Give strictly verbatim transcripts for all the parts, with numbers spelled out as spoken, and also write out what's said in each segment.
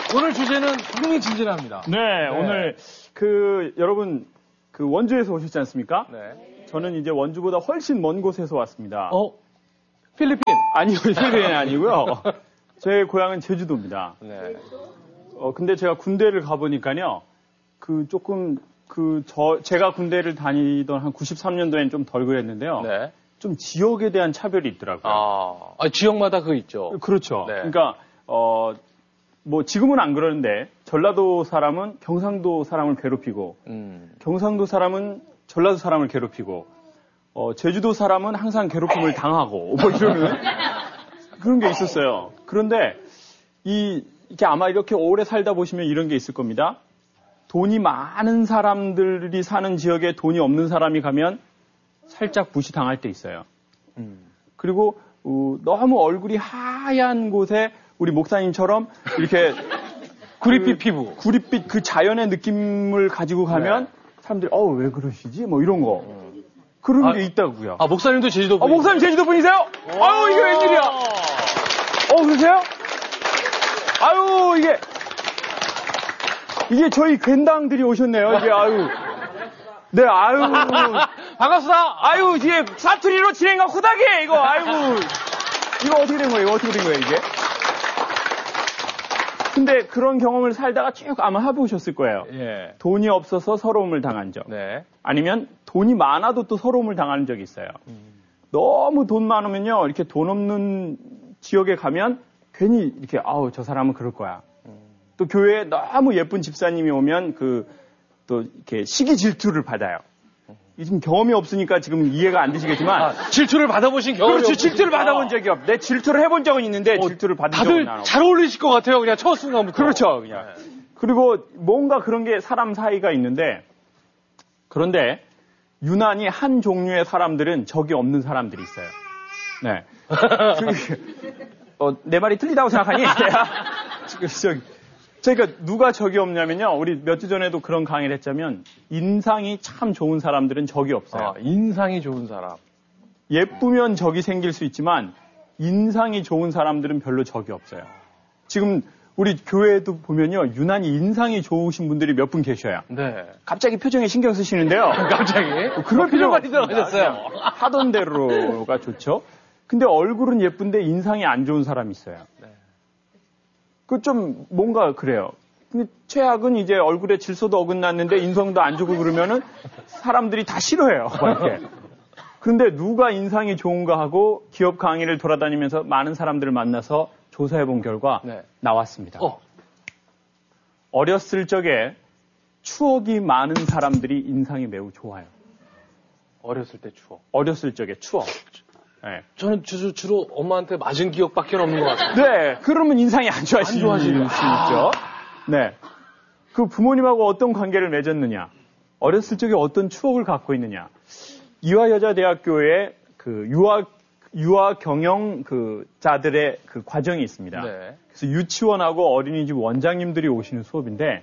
오늘 주제는 흥미진진합니다. 네, 네, 오늘 그 여러분 그 원주에서 오셨지 않습니까? 네. 저는 이제 원주보다 훨씬 먼 곳에서 왔습니다. 어? 필리핀? 아니요, 필리핀이 아니고요. 제 고향은 제주도입니다. 네. 어, 근데 제가 군대를 가보니까요, 그 조금 그 저 제가 군대를 다니던 한 구십삼 년도에는 좀 덜 그랬는데요. 네. 좀 지역에 대한 차별이 있더라고요. 아, 아 지역마다 그거 있죠. 그렇죠. 네. 그러니까 어, 뭐 지금은 안 그러는데 전라도 사람은 경상도 사람을 괴롭히고, 음. 경상도 사람은 전라도 사람을 괴롭히고, 어, 제주도 사람은 항상 괴롭힘을 당하고 뭐 이러는 그런 게 있었어요. 그런데 이 이렇게 아마 이렇게 오래 살다 보시면 이런 게 있을 겁니다. 돈이 많은 사람들이 사는 지역에 돈이 없는 사람이 가면 살짝 무시당할 때 있어요. 음. 그리고 어, 너무 얼굴이 하얀 곳에 우리 목사님처럼 이렇게 구릿빛 그, 피부, 구릿빛 그 자연의 느낌을 가지고 가면 네. 사람들이 어, 왜 그러시지? 뭐 이런 거. 음. 그런 아, 게 있다고요. 아, 목사님도 제주도 분이세요? 아, 목사님 제주도 분이세요? 아유, 이게 웬일이야? 어, 그러세요? 아유, 이게 이게 저희 괜당들이 오셨네요. 이게 아유. 네, 아유. 반갑습니다. 아유, 이게 사투리로 진행한 후다게 이거. 아이고. 이거 어떻게 된 거예요? 이거 어떻게 된 거예요, 이게? 근데 그런 경험을 살다가 쭉 아마 해보셨을 거예요. 예. 돈이 없어서 서러움을 당한 적. 네. 아니면 돈이 많아도 또 서러움을 당하는 적이 있어요. 음. 너무 돈 많으면요, 이렇게 돈 없는 지역에 가면 괜히 이렇게, 아우, 저 사람은 그럴 거야. 음. 또 교회에 너무 예쁜 집사님이 오면 그, 또 이렇게 시기 질투를 받아요. 지금 경험이 없으니까 지금 이해가 안 되시겠지만. 아, 질투를 받아보신 경험이 그렇지, 없으시구나. 질투를 받아본 적이 없. 내 질투를 해본 적은 있는데 어, 질투를 받은 적은 없어요. 다들 잘 어울리실 것 같아요. 그냥 첫 순간부터. 그렇죠, 그냥. 네. 그리고 뭔가 그런 게 사람 사이가 있는데, 그런데 유난히 한 종류의 사람들은 적이 없는 사람들이 있어요. 네. 어, 내 말이 틀리다고 생각하니? 저기, 그러니까 누가 적이 없냐면요. 우리 몇 주 전에도 그런 강의를 했자면 인상이 참 좋은 사람들은 적이 없어요. 아, 인상이 좋은 사람. 예쁘면 적이 생길 수 있지만 인상이 좋은 사람들은 별로 적이 없어요. 지금 우리 교회에도 보면요. 유난히 인상이 좋으신 분들이 몇 분 계셔요. 네. 갑자기 표정에 신경 쓰시는데요. 갑자기? 그럴 필요가 들어가셨어요. 하던 대로가 좋죠. 근데 얼굴은 예쁜데 인상이 안 좋은 사람이 있어요. 네. 그 좀 뭔가 그래요. 근데 최악은 이제 얼굴에 질소도 어긋났는데 인성도 안 좋고 그러면은 사람들이 다 싫어해요. 이렇게. 그런데 누가 인상이 좋은가 하고 기업 강의를 돌아다니면서 많은 사람들을 만나서 조사해 본 결과 네. 나왔습니다. 어. 어렸을 적에 추억이 많은 사람들이 인상이 매우 좋아요. 어렸을 때 추억. 어렸을 적에 추억. 네. 저는 주로, 주로 엄마한테 맞은 기억밖에 없는 것 같아요. 네, 그러면 인상이 안 좋아지실 수 있죠. 네, 그 부모님하고 어떤 관계를 맺었느냐, 어렸을 적에 어떤 추억을 갖고 있느냐. 이화여자대학교에 그 유아 유아 경영 그 자들의 그 과정이 있습니다. 네. 그래서 유치원하고 어린이집 원장님들이 오시는 수업인데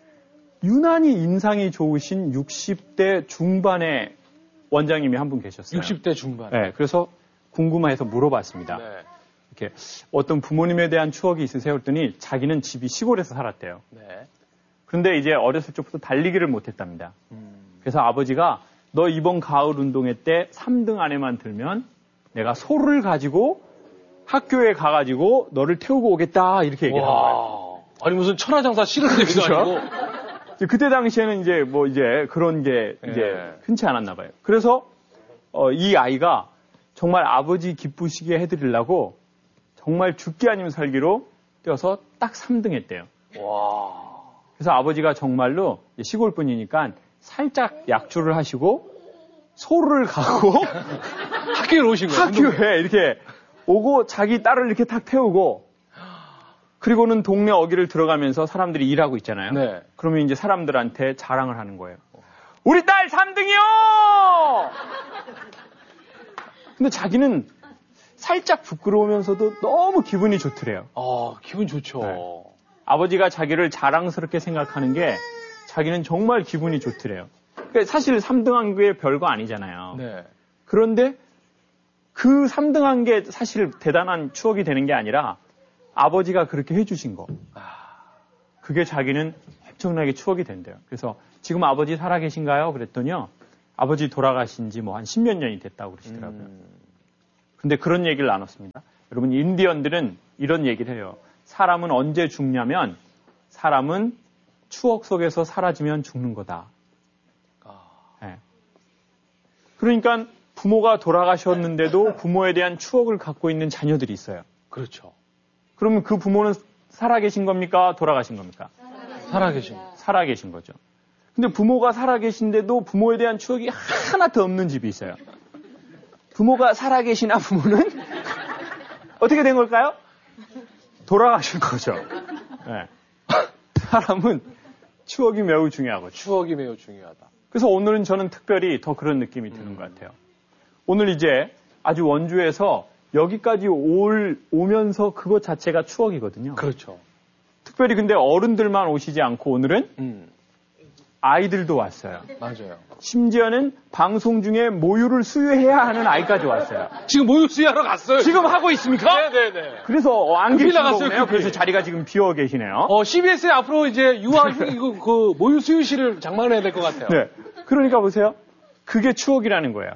유난히 인상이 좋으신 육십 대 중반의 원장님이 한 분 계셨어요. 육십 대 중반. 네, 그래서 궁금해서 물어봤습니다. 네. 이렇게 어떤 부모님에 대한 추억이 있으세요? 했더니 자기는 집이 시골에서 살았대요. 네. 그런데 이제 어렸을 적부터 달리기를 못했답니다. 음. 그래서 아버지가 너 이번 가을 운동회 때 삼 등 안에만 들면 내가 소를 가지고 학교에 가가지고 너를 태우고 오겠다 이렇게 얘기를 한 거예요. 아니 무슨 천하장사 씨를 내기도 아니고. 그때 당시에는 이제 뭐 이제 그런 게 이제 예. 흔치 않았나 봐요. 그래서 어, 이 아이가 정말 아버지 기쁘시게 해드리려고 정말 죽기 아니면 살기로 뛰어서 딱 삼 등 했대요. 와. 그래서 아버지가 정말로 시골 분이니까 살짝 약주를 하시고 소를 가고 학교에 오신 거예요? 학교에 이렇게 오고 자기 딸을 이렇게 탁 태우고 그리고는 동네 어귀를 들어가면서 사람들이 일하고 있잖아요. 네. 그러면 이제 사람들한테 자랑을 하는 거예요. 우리 딸 삼 등이요! 근데 자기는 살짝 부끄러우면서도 너무 기분이 좋더래요. 아, 기분 좋죠. 네. 아버지가 자기를 자랑스럽게 생각하는 게 자기는 정말 기분이 좋더래요. 그러니까 사실 삼 등한 게 별거 아니잖아요. 네. 그런데 그 삼 등한 게 사실 대단한 추억이 되는 게 아니라 아버지가 그렇게 해주신 거. 아... 그게 자기는 엄청나게 추억이 된대요. 그래서 지금 아버지 살아계신가요? 그랬더니요. 아버지 돌아가신 지 뭐 한 십몇 년이 됐다고 그러시더라고요. 음. 근데 그런 얘기를 나눴습니다. 여러분, 인디언들은 이런 얘기를 해요. 사람은 언제 죽냐면 사람은 추억 속에서 사라지면 죽는 거다. 아. 네. 그러니까 부모가 돌아가셨는데도 부모에 대한 추억을 갖고 있는 자녀들이 있어요. 그렇죠. 그러면 그 부모는 살아계신 겁니까? 돌아가신 겁니까? 살아계신. 살아계신 거죠. 근데 부모가 살아계신데도 부모에 대한 추억이 하나도 없는 집이 있어요. 부모가 살아계시나 부모는 어떻게 된 걸까요? 돌아가신 거죠. 네. 사람은 추억이 매우 중요하고 추억이 매우 중요하다. 그래서 오늘은 저는 특별히 더 그런 느낌이 드는 음. 것 같아요. 오늘 이제 아주 원주에서 여기까지 올, 오면서 그것 자체가 추억이거든요. 그렇죠. 특별히 근데 어른들만 오시지 않고 오늘은 음. 아이들도 왔어요. 맞아요. 심지어는 방송 중에 모유를 수유해야 하는 아이까지 왔어요. 지금 모유 수유하러 갔어요. 지금 하고 있습니까? 네네네. 그래서 안 계신 거네요. 그래서 자리가 지금 비어 계시네요. 어, 씨비에스에 앞으로 이제 유아 이거 그 모유 수유실을 장만해야 될 것 같아요. 네. 그러니까 보세요. 그게 추억이라는 거예요.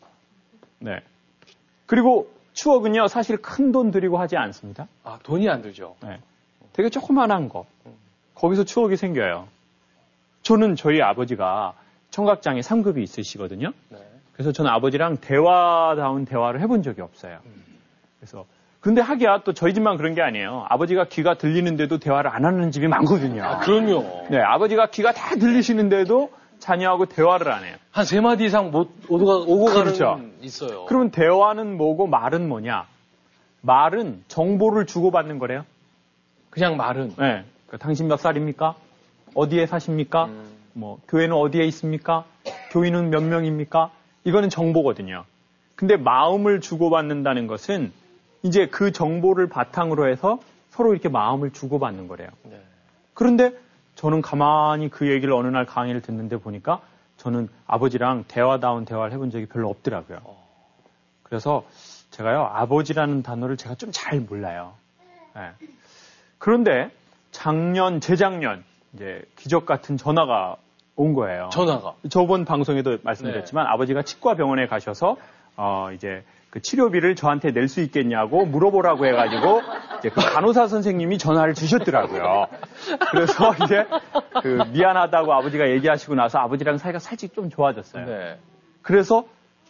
네. 그리고 추억은요, 사실 큰 돈 들이고 하지 않습니다. 아, 돈이 안 들죠. 네. 되게 조그만한 거. 거기서 추억이 생겨요. 저는 저희 아버지가 청각장애 삼 급이 있으시거든요. 네. 그래서 저는 아버지랑 대화다운 대화를 해본 적이 없어요. 그래서 근데 하기야 또 저희 집만 그런 게 아니에요. 아버지가 귀가 들리는데도 대화를 안 하는 집이 많거든요. 아, 그럼요. 네, 아버지가 귀가 다 들리시는데도 자녀하고 대화를 안 해요. 한 세 마디 이상 못 오고, 오고 그렇죠. 가는 있어요. 그러면 대화는 뭐고 말은 뭐냐? 말은 정보를 주고받는 거래요. 그냥 말은. 네. 그러니까 당신 몇 살입니까? 어디에 사십니까? 음. 뭐 교회는 어디에 있습니까? 교인은 몇 명입니까? 이거는 정보거든요. 근데 마음을 주고받는다는 것은 이제 그 정보를 바탕으로 해서 서로 이렇게 마음을 주고받는 거래요. 네. 그런데 저는 가만히 그 얘기를 어느 날 강의를 듣는데 보니까 저는 아버지랑 대화다운 대화를 해본 적이 별로 없더라고요. 어. 그래서 제가요, 아버지라는 단어를 제가 좀 잘 몰라요. 네. 그런데 작년, 재작년, 이제 기적 같은 전화가 온 거예요. 전화가. 저번 방송에도 말씀드렸지만 네. 아버지가 치과병원에 가셔서 어 이제 그 치료비를 저한테 낼 수 있겠냐고 물어보라고 해가지고 이제 그 간호사 선생님이 전화를 주셨더라고요. 그래서 이제 그 미안하다고 아버지가 얘기하시고 나서 아버지랑 사이가 살짝 좀 좋아졌어요. 네. 그래서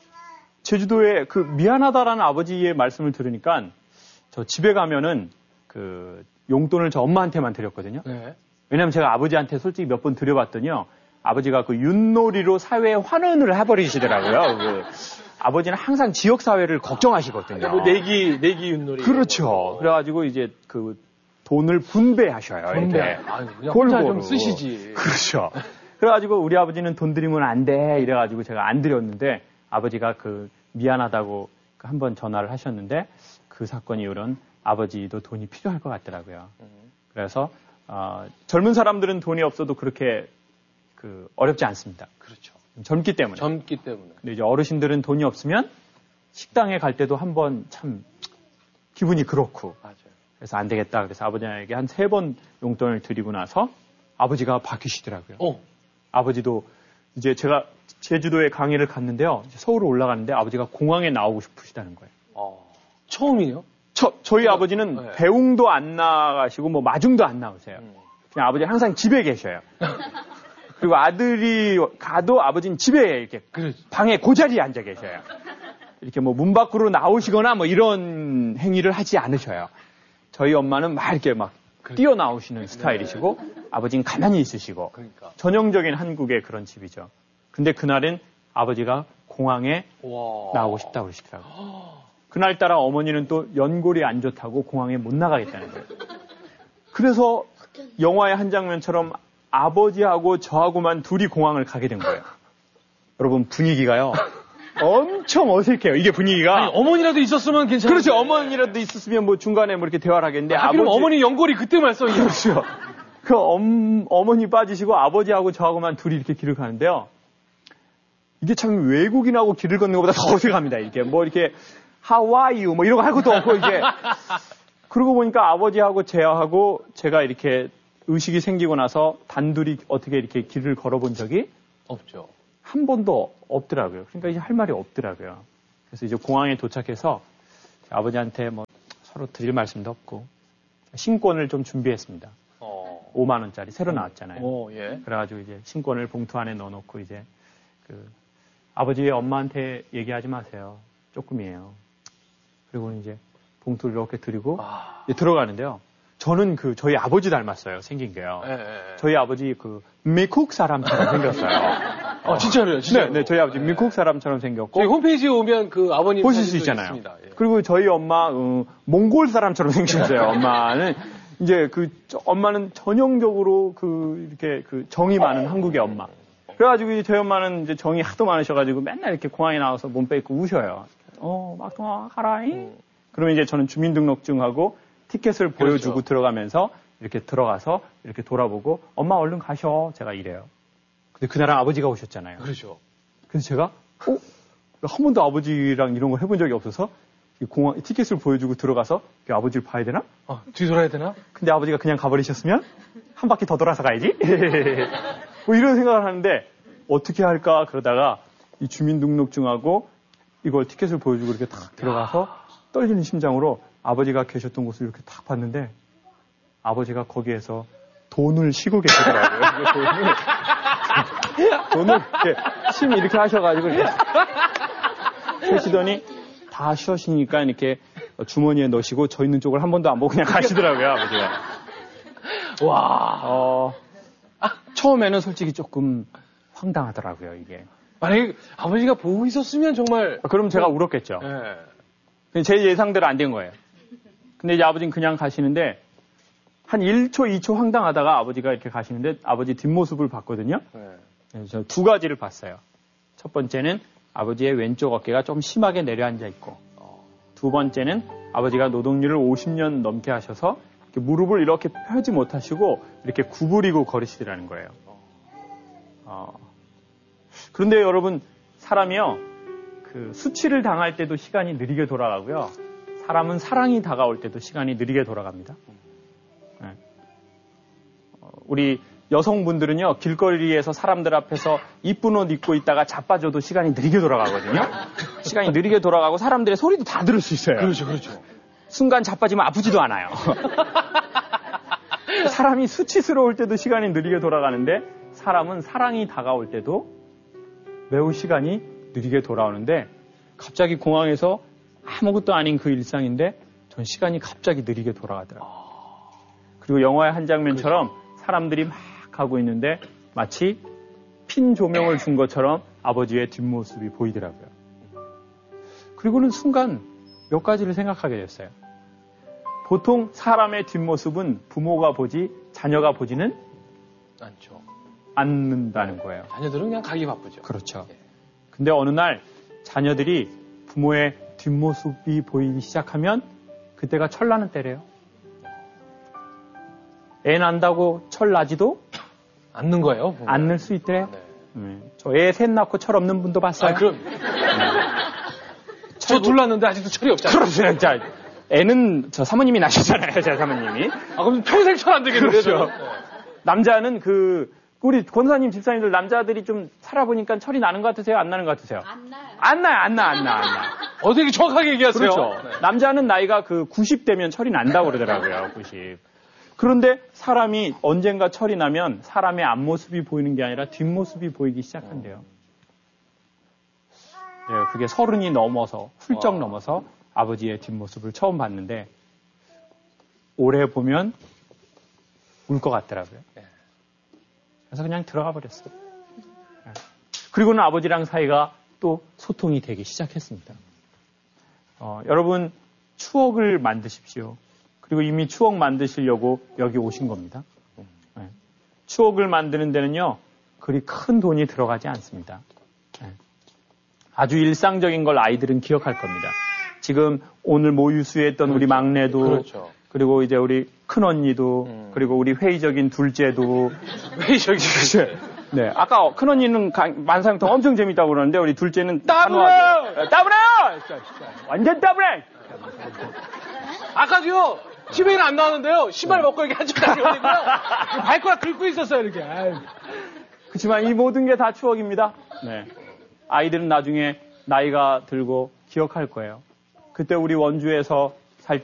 제주도에 그 미안하다라는 아버지의 말씀을 들으니까 저 집에 가면은 그 용돈을 저 엄마한테만 드렸거든요. 네. 왜냐면 제가 아버지한테 솔직히 몇 번 드려봤더니요. 아버지가 그 윷놀이로 사회에 환원을 해버리시더라고요. 그 아버지는 항상 지역사회를 걱정하시거든요. 뭐 내기, 내기 윷놀이. 그렇죠. 그래가지고 이제 그 돈을 분배하셔요. 분배. 아유, 그냥 혼자 좀 쓰시지. 그렇죠. 그래가지고 우리 아버지는 돈 드리면 안 돼. 이래가지고 제가 안 드렸는데 아버지가 그 미안하다고 한번 전화를 하셨는데 그 사건 이후로는 아버지도 돈이 필요할 것 같더라고요. 그래서 어, 젊은 사람들은 돈이 없어도 그렇게 그 어렵지 않습니다. 그렇죠. 젊기 때문에. 젊기 때문에. 근데 이제 어르신들은 돈이 없으면 식당에 갈 때도 한번 참 기분이 그렇고. 맞아요. 그래서 안 되겠다. 그래서 아버지에게 한 세 번 용돈을 드리고 나서 아버지가 바뀌시더라고요. 어. 아버지도 이제 제가 제주도에 강의를 갔는데요. 서울로 올라가는데 아버지가 공항에 나오고 싶으시다는 거예요. 어. 처음이에요? 저, 저희 어, 아버지는 네. 배웅도 안 나가시고 뭐 마중도 안 나오세요. 음. 그냥 아버지 항상 집에 계셔요. 그리고 아들이 가도 아버지는 집에 이렇게 그렇지. 방에 고자리에 앉아 계셔요. 이렇게 뭐 문 밖으로 나오시거나 뭐 이런 행위를 하지 않으셔요. 저희 엄마는 막 이렇게 막 그러니까. 뛰어나오시는 스타일이시고 네. 아버지는 가만히 있으시고 그러니까. 전형적인 한국의 그런 집이죠. 근데 그날은 아버지가 공항에 와. 나오고 싶다고 그러시더라고요. 그날따라 어머니는 또 연골이 안 좋다고 공항에 못 나가겠다는 거예요. 그래서 영화의 한 장면처럼 아버지하고 저하고만 둘이 공항을 가게 된 거예요. 여러분 분위기가요. 엄청 어색해요. 이게 분위기가. 아니, 어머니라도 있었으면 괜찮아요. 그렇죠. 어머니라도 있었으면 뭐 중간에 뭐 이렇게 대화를 하겠는데. 아, 아버지... 어머니 연골이 그때 말썽이에요. 그렇죠. 그 엄, 어머니 빠지시고 아버지하고 저하고만 둘이 이렇게 길을 가는데요. 이게 참 외국인하고 길을 걷는 것보다 더 어색합니다. 이렇게 뭐 이렇게 하와이유 뭐 이런 거 할 것도 없고 이게. 그러고 보니까 아버지하고 제하고 제가 이렇게 의식이 생기고 나서 단둘이 어떻게 이렇게 길을 걸어본 적이 없죠. 한 번도 없더라고요. 그러니까 이제 할 말이 없더라고요. 그래서 이제 공항에 도착해서 아버지한테 뭐 서로 드릴 말씀도 없고 신권을 좀 준비했습니다. 어. 오만 원짜리 새로 나왔잖아요. 오, 예. 그래가지고 이제 신권을 봉투 안에 넣어놓고 이제 그 아버지 엄마한테 얘기하지 마세요. 조금이에요. 그리고 이제 봉투를 이렇게 드리고 아. 이제 들어가는데요. 저는 그 저희 아버지 닮았어요. 생긴 게요. 예, 예. 저희 아버지 그 미국 사람처럼 생겼어요. 아, 진짜로요? 진짜. 네, 네, 저희 아버지 미국 사람처럼 생겼고. 저희 홈페이지에 오면 그 아버님 보실 수 있잖아요. 있습니다. 예. 그리고 저희 엄마 어, 몽골 사람처럼 생겼어요. 엄마는 이제 그 저, 엄마는 전형적으로 그 이렇게 그 정이 많은 한국의 엄마. 그래가지고 이제 저희 엄마는 이제 정이 하도 많으셔가지고 맨날 이렇게 공항에 나와서 몸 빼고 우셔요. 어, 막동아 가라잉. 음. 그러면 이제 저는 주민등록증하고 티켓을 보여주고 그렇죠. 들어가면서 이렇게 들어가서 이렇게 돌아보고 엄마 얼른 가셔. 제가 이래요. 근데 그날은 아버지가 오셨잖아요. 그렇죠. 그래서 제가 어? 한 번도 아버지랑 이런 걸 해본 적이 없어서 공항 티켓을 보여주고 들어가서 아버지를 봐야 되나? 어, 뒤돌아야 되나? 근데 아버지가 그냥 가버리셨으면 한 바퀴 더 돌아서 가야지. 뭐 이런 생각을 하는데 어떻게 할까 그러다가 이 주민등록증하고 이걸 티켓을 보여주고 이렇게 탁 들어가서 떨리는 심장으로 아버지가 계셨던 곳을 이렇게 탁 봤는데 아버지가 거기에서 돈을 쉬고 계시더라고요. 돈을, 돈을 이렇게 심 이렇게 하셔가지고 이렇게 하시더니 다 쉬시니까 이렇게 주머니에 넣으시고 저 있는 쪽을 한 번도 안 보고 그냥 가시더라고요, 아버지가. 와, 어, 처음에는 솔직히 조금 황당하더라고요, 이게. 만약에 아버지가 보고 있었으면 정말. 그럼 제가 울었겠죠. 네. 제 예상대로 안 된 거예요. 근데 이제 아버지는 그냥 가시는데 한 일 초, 이 초 황당하다가 아버지가 이렇게 가시는데 아버지 뒷모습을 봤거든요. 네. 저 두 가지를 봤어요. 첫 번째는 아버지의 왼쪽 어깨가 좀 심하게 내려앉아 있고 두 번째는 아버지가 노동일을 오십 년 넘게 하셔서 이렇게 무릎을 이렇게 펴지 못하시고 이렇게 구부리고 걸으시더라는 거예요. 어. 그런데 여러분 사람이요 그 수치를 당할 때도 시간이 느리게 돌아가고요. 사람은 사랑이 다가올 때도 시간이 느리게 돌아갑니다. 네. 어, 우리 여성분들은요 길거리에서 사람들 앞에서 이쁜 옷 입고 있다가 자빠져도 시간이 느리게 돌아가거든요. 시간이 느리게 돌아가고 사람들의 소리도 다 들을 수 있어요. 그렇죠, 그렇죠. 순간 자빠지면 아프지도 않아요. 사람이 수치스러울 때도 시간이 느리게 돌아가는데 사람은 사랑이 다가올 때도 매우 시간이 느리게 돌아오는데 갑자기 공항에서 아무것도 아닌 그 일상인데 전 시간이 갑자기 느리게 돌아가더라고요. 그리고 영화의 한 장면처럼 그렇죠. 사람들이 막 가고 있는데 마치 핀 조명을 준 것처럼 아버지의 뒷모습이 보이더라고요. 그리고는 순간 몇 가지를 생각하게 됐어요. 보통 사람의 뒷모습은 부모가 보지 자녀가 보지는 않죠. 않는다는 거예요. 자녀들은 그냥 가기 바쁘죠. 그렇죠. 근데 어느 날 자녀들이 부모의 뒷모습이 보이기 시작하면 그때가 철나는 때래요. 애 난다고 철 나지도 않는 거예요. 보면. 않을 수 있대요. 네. 네. 저 애 셋 낳고 철 없는 분도 봤어요. 아, 그럼. 네. 저 둘 낳았는데 아직도 철이 없잖아요. 그렇죠. 자, 애는 저 사모님이 낳으셨잖아요. 제 사모님이. 아, 그럼 평생 철 안 되겠는데요. 그렇죠. 네. 남자는 그 우리 권사님 집사님들 남자들이 좀 살아보니까 철이 나는 것 같으세요? 안 나는 것 같으세요? 안 나요. 안 나요. 안 나, 안 나, 안 나. 어떻게 정확하게 얘기하세요? 그렇죠. 네. 남자는 나이가 그 구십 되면 철이 난다고 그러더라고요. 구십. 그런데 사람이 언젠가 철이 나면 사람의 앞모습이 보이는 게 아니라 뒷모습이 보이기 시작한대요. 네, 그게 서른이 넘어서 훌쩍 와. 넘어서 아버지의 뒷모습을 처음 봤는데 올해 보면 울 것 같더라고요. 그래서 그냥 들어가 버렸어요. 그리고는 아버지랑 사이가 또 소통이 되기 시작했습니다. 어, 여러분 추억을 만드십시오. 그리고 이미 추억 만드시려고 여기 오신 겁니다. 네. 추억을 만드는 데는요, 그리 큰 돈이 들어가지 않습니다. 네. 아주 일상적인 걸 아이들은 기억할 겁니다. 지금 오늘 모유수유했던 그렇죠. 우리 막내도, 그렇죠. 그리고 이제 우리 큰 언니도, 음. 그리고 우리 회의적인 둘째도, 회의적인 둘째. 네, 아까 큰 언니는 만상통 엄청 재밌다고 그러는데 우리 둘째는 따분해요! 따분해요! 완전 따분해! 아까도요, 티비에는 안 나왔는데요. 신발 벗고 이렇게 한쪽 다리 올리고요. 발가락 긁고 있었어요, 이렇게. 아유. 그렇지만 이 모든 게 다 추억입니다. 네. 아이들은 나중에 나이가 들고 기억할 거예요. 그때 우리 원주에서